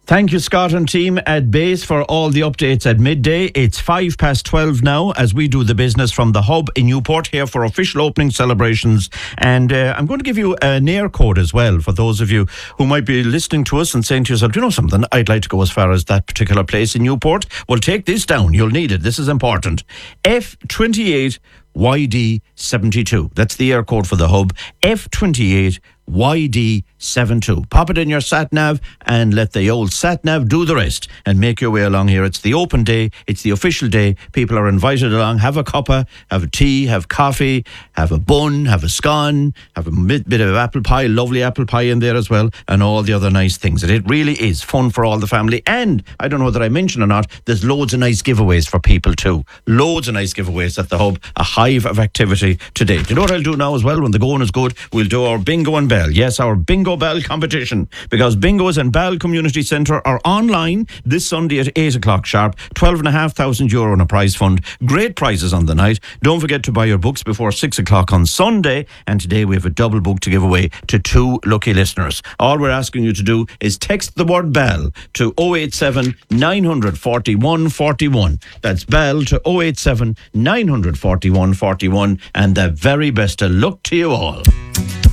Thank you, Scott and team at Base, for all the updates at midday. It's 12:05 now as we do the business from the hub in Newport here for official opening celebrations. And I'm going to give you an air code as well for those of you who might be listening to us and saying to yourself, do you know something? I'd like to go as far as that particular place in Newport. Well, take this down. You'll need it. This is important. F28 YD72. That's the air code for the hub. F28 YD72. Pop it in your sat-nav and let the old sat-nav do the rest and make your way along here. It's the open day. It's the official day. People are invited along. Have a cuppa, have a tea, have coffee, have a bun, have a scone, have a bit of apple pie, lovely apple pie in there as well, and all the other nice things. And it really is fun for all the family. And I don't know whether I mentioned or not, there's loads of nice giveaways for people too. Loads of nice giveaways at the hub. A hive of activity today. Do you know what I'll do now as well? When the going is good, we'll do our bingo and bell. Yes, our bingo bell competition, because Bingos and Bell Community Centre are online this Sunday at 8 o'clock sharp. €12,500 in a prize fund. Great prizes on the night. Don't forget to buy your books before 6 o'clock on Sunday. And today we have a double book to give away to 2 lucky listeners. All we're asking you to do is text the word bell to 087 941 41. That's bell to 087 941 41. And the very best of luck to you all.